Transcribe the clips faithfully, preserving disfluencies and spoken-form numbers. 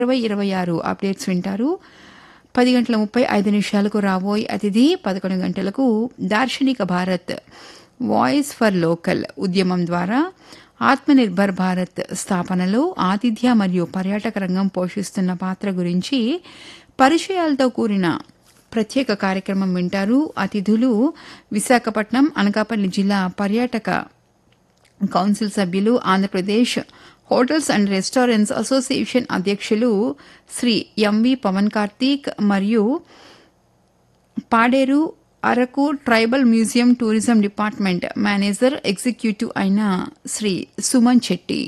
ఇరవై ఇరవై ఆరు అప్డేట్స్ వింటారు. పది గంటల ముప్పై ఐదు నిమిషాలకు రాబోయ్ అతిథి, పదకొండు గంటలకు దార్శనిక భారత్ వాయిస్ ఫర్ లోకల్ ఉద్యమం ద్వారా ఆత్మనిర్భర్ భారత్ స్థాపనలో ఆతిథ్య మరియు పర్యాటక రంగం పోషిస్తున్న పాత్ర గురించి పరిచయాలతో కూడిన ప్రత్యేక కార్యక్రమం వింటారు. అతిథులు విశాఖపట్నం, అనకాపల్లి జిల్లా పర్యాటక కౌన్సిల్ సభ్యులు, Andhra Pradesh hotels and restaurants association అధ్యక్షులు శ్రీ ఎంవి పవన్ కార్తీక్ మరియు Paderu Araku tribal museum tourism department manager executive అయిన శ్రీ సుమన్ చెట్టి.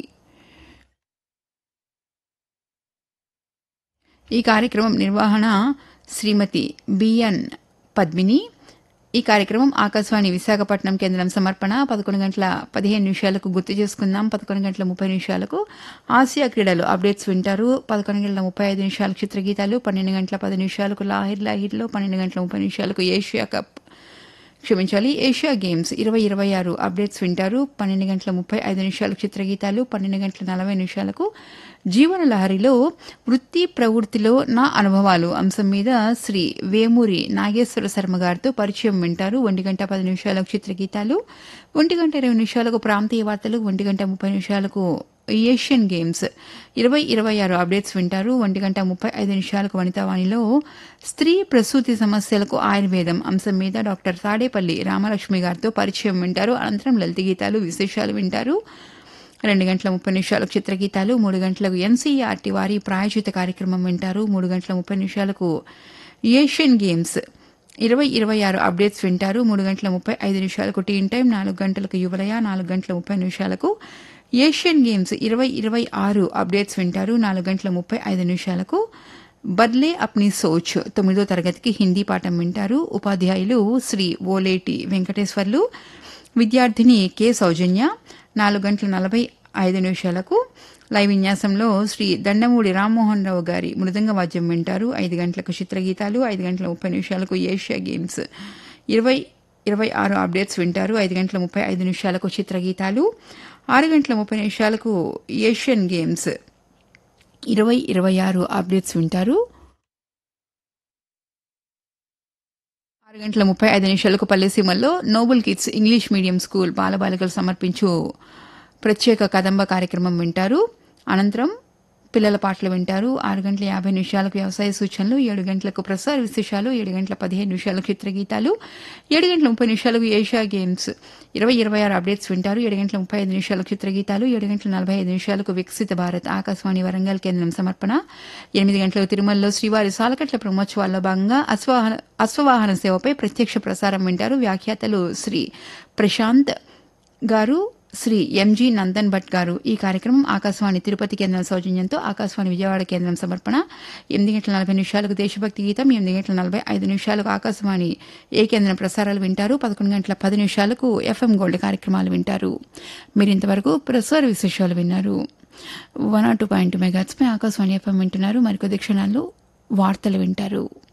ఈ కార్యక్రమం నిర్వహణ శ్రీమతి బిఎన్ పద్మిని. ఈ కార్యక్రమం ఆకాశవాణి విశాఖపట్నం కేంద్రం సమర్పణ. పదకొండు గంటల పదిహేను నిమిషాలకు గుర్తు చేసుకుందాం. పదకొండు గంటల ముప్పై నిమిషాలకు ఆసియా క్రీడలు అప్డేట్స్ వింటారు. పదకొండు గంటల ముప్పై ఐదు నిమిషాలకు చిత్రగీతాలు, పన్నెండు గంటల పది నిమిషాలకు లాహిర్ లాహిర్లో, పన్నెండు గంటల ముప్పై నిమిషాలకు ఏషియా కప్ క్షమించాలి ఏషియా గేమ్స్ ఇరవై ఇరవై ఆరు అప్డేట్స్ వింటారు. పన్నెండు గంటల ముప్పై ఐదు నిమిషాలకు చిత్రగీతాలు, పన్నెండు గంటల నలభై నిమిషాలకు జీవన లహరిలో వృత్తి ప్రవృత్తిలో నా అనుభవాలు అంశం మీద శ్రీ వేమూరి నాగేశ్వర శర్మ గారితో పరిచయం వింటారు. ఒంటి గంట పది నిమిషాలకు చిత్రగీతాలు, ఒంటి గంట ఇరవై నిమిషాలకు ప్రాంతీయ వార్తలు, ఒంటి గంట ముప్పై నిమిషాలకు ఏషియన్ గేమ్స్ ఇరవై ఇరవై ఆరు అప్డేట్స్ వింటారు. ఒంటి గంట ముప్పై ఐదు నిమిషాలకు వనితావాణిలో స్త్రీ ప్రసూతి సమస్యలకు ఆయుర్వేదం అంశం మీద డాక్టర్ తాడేపల్లి రామలక్ష్మి గారితో పరిచయం వింటారు. అనంతరం లలిత గీతాలు, విశేషాలు వింటారు. రెండు గంటల ముప్పై నిమిషాలకు చిత్రగీతాలు, మూడు గంటలకు ఎన్సీఆర్టీ వారి ప్రాయోజిత కార్యక్రమం వింటారు. మూడు గంటల ముప్పై నిమిషాలకు ఏషియన్ గేమ్స్ ఇరవై ఇరవై ఆరు అప్డేట్స్ వింటారు. మూడు గంటల ముప్పై ఐదు నిమిషాలకు టీన్ టైం, నాలుగు గంటలకు యువలయ, నాలుగు గంటల ముప్పై నిమిషాలకు ఏషియన్ గేమ్స్ ఇరవై ఇరవై ఆరు అప్డేట్స్ వింటారు. నాలుగు గంటల ముప్పై ఐదు నిమిషాలకు బద్లే అప్నీ సోచ్ తొమ్మిదో తరగతికి హిందీ పాఠం వింటారు. ఉపాధ్యాయులు శ్రీ ఓలేటి వెంకటేశ్వర్లు, విద్యార్థిని కె సౌజన్య. నాలుగు గంటల నలభై ఐదు నిమిషాలకు లైవ్ విన్యాసంలో శ్రీ దండమూడి రామ్మోహన్ రావు గారి మృదంగ వాద్యం వింటారు. ఐదు గంటలకు చిత్రగీతాలు, ఐదు గంటల ముప్పై నిమిషాలకు ఏషియా గేమ్స్ ఇరవై ఇరవై ఆరు అప్డేట్స్ వింటారు. ఐదు గంటల ముప్పై ఐదు నిమిషాలకు చిత్రగీతాలు, ఆరు గంటల ముప్పై నిమిషాలకు ఏషియన్ గేమ్స్ ఇరవై ఇరవై ఆరు అప్డేట్స్ వింటారు. ఆరు గంటల ముప్పై ఐదు నిమిషాలకు పల్లెసీమల్లో Nobel kids English medium school బాలబాలికలు సమర్పించు ప్రత్యేక కదంబ కార్యక్రమం వింటారు. అనంతరం పిల్లల పాటలు వింటారు. ఆరు గంటల యాభై నిమిషాలకు వ్యవసాయ సూచనలు, ఏడు గంటలకు ప్రసార విశేషాలు, ఏడు గంటల పదిహేను నిమిషాలకు చిత్రగీతాలు, ఏడు గంటల ముప్పై నిమిషాలకు ఏషియా గేమ్స్ ఇరవై ఇరవై ఆరు అప్డేట్స్ వింటారు. ఏడు గంటల ముప్పై ఐదు నిమిషాలకు చిత్రగీతాలు, ఏడు గంటల నలభై ఐదు నిమిషాలకు వికసిత భారత్ ఆకాశవాణి వరంగల్ కేంద్రం సమర్పణ. ఎనిమిది గంటలకు తిరుమలలో శ్రీవారి సాలకట్ల బ్రహ్మోత్సవాల్లో భాగంగా అశ్వవాహన అశ్వవాహన సేవపై ప్రత్యక్ష ప్రసారం వింటారు. వ్యాఖ్యాతలు శ్రీ ప్రశాంత్ గారు, శ్రీ ఎంజీ నందన్ భట్ గారు. ఈ కార్యక్రమం ఆకాశవాణి తిరుపతి కేంద్రం సౌజన్యంతో ఆకాశవాణి విజయవాడ కేంద్రం సమర్పణ. ఎనిమిది గంటల నలభై నిమిషాలకు దేశభక్తి గీతం, ఎనిమిది గంటల నలభై ఐదు నిమిషాలకు ఆకాశవాణి ఏ కేంద్రం ప్రసారాలు వింటారు. పదకొండు గంటల పది నిమిషాలకు ఎఫ్ఎం గోల్డ్ కార్యక్రమాలు వింటారు. మీరు ఇంతవరకు ప్రసార విశేషాలు విన్నారు. One or two point మెగాట్స్ pi Akashvani FM వింటున్నారు. మరికొద్ది క్షణాల్లో వార్తలు వింటారు.